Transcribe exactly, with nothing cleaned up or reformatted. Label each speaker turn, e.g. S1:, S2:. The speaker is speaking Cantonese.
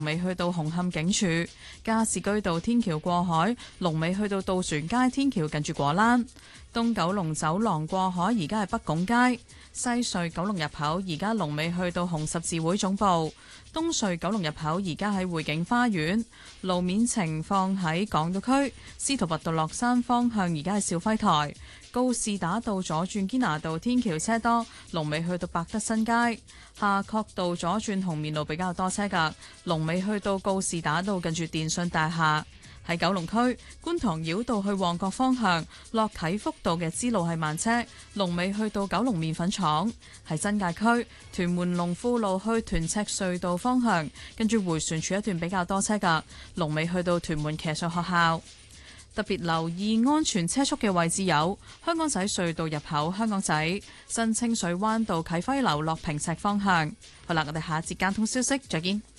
S1: 尾去到紅磡警署；加士居道天橋過海，龍尾去到渡船街天橋近住果欄；東九龍走廊過海，而家係北拱街；西隧九龍入口，而家龍尾去到紅十字會總部；東隧九龍入口，而家喺匯景花園。路面情況喺港島區，司徒拔道落山方向，而家係肇輝台；告士打道左轉堅拿道天橋車多，龍尾去到百德新街；夏慤道左轉紅棉路比較多車㗎，龍尾去到告士打道近住電訊大廈。喺九龍區觀塘繞道去旺角方向，落啟福道嘅支路係慢車，龍尾去到九龍麵粉廠。喺新界區屯門龍富路去屯赤隧道方向，跟住迴旋處一段比較多車㗎，龍尾去到屯門騎術學校。特別留意安全車速嘅位置有香港仔隧道入口、香港仔新清水灣道啟輝樓落坪石方向。好啦，我哋下一節交通消息再見。